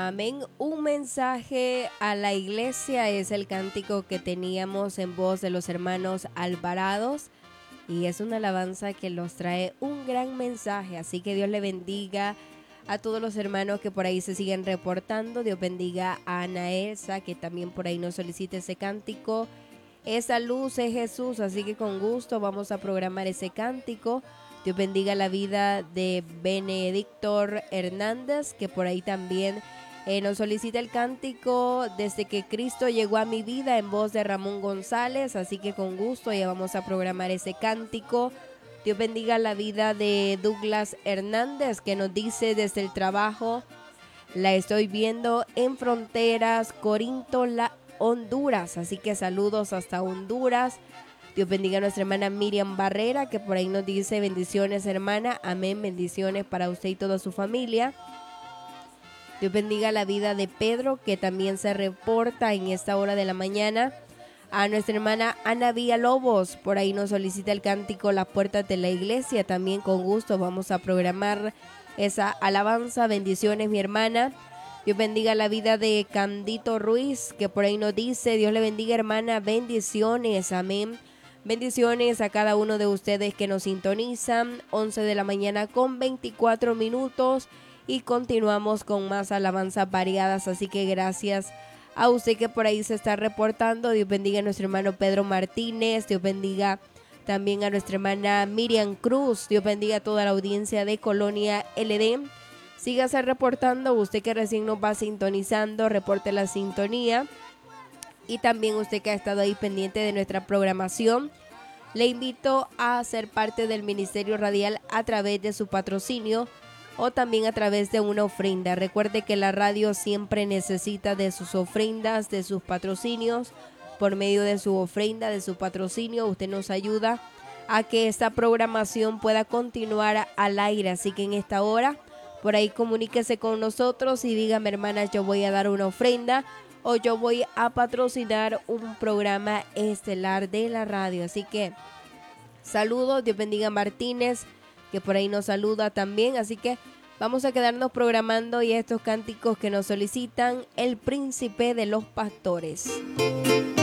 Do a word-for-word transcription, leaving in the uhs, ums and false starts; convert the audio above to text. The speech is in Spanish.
Amén. Un mensaje a la iglesia es el cántico que teníamos en voz de los hermanos Alvarados y es una alabanza que los trae un gran mensaje, así que Dios le bendiga a todos los hermanos que por ahí se siguen reportando. Dios bendiga a Ana Elsa, que también por ahí nos solicita ese cántico. Esa luz es Jesús, así que con gusto vamos a programar ese cántico. Dios bendiga la vida de Benedictor Hernández, que por ahí también eh, nos solicita el cántico Desde que Cristo llegó a mi vida, en voz de Ramón González, así que con gusto ya vamos a programar ese cántico. Dios bendiga la vida de Douglas Hernández, que nos dice desde el trabajo: la estoy viendo en Fronteras, Corinto, la Honduras, así que saludos hasta Honduras. Dios bendiga a nuestra hermana Miriam Barrera, que por ahí nos dice: bendiciones, hermana, amén, bendiciones para usted y toda su familia. Dios bendiga la vida de Pedro, que también se reporta en esta hora de la mañana. A nuestra hermana Ana Villalobos, por ahí nos solicita el cántico Las puertas de la iglesia, también con gusto vamos a programar esa alabanza. Bendiciones, mi hermana. Dios bendiga la vida de Candito Ruiz, que por ahí nos dice: Dios le bendiga, hermana, bendiciones, amén. Bendiciones a cada uno de ustedes que nos sintonizan. once de la mañana con veinticuatro minutos y continuamos con más alabanzas variadas, así que gracias a usted que por ahí se está reportando. Dios bendiga a nuestro hermano Pedro Martínez. Dios bendiga también a nuestra hermana Miriam Cruz. Dios bendiga a toda la audiencia de Colonia L D. Sígase reportando, usted que recién nos va sintonizando, reporte la sintonía. Y también usted que ha estado ahí pendiente de nuestra programación, le invito a ser parte del Ministerio Radial a través de su patrocinio o también a través de una ofrenda. Recuerde que la radio siempre necesita de sus ofrendas, de sus patrocinios. Por medio de su ofrenda, de su patrocinio, usted nos ayuda a que esta programación pueda continuar al aire. Así que en esta hora, por ahí comuníquese con nosotros y dígame: hermanas, yo voy a dar una ofrenda o yo voy a patrocinar un programa estelar de la radio. Así que saludos, Dios bendiga a Martínez, que por ahí nos saluda también. Así que vamos a quedarnos programando y estos cánticos que nos solicitan: El Príncipe de los Pastores.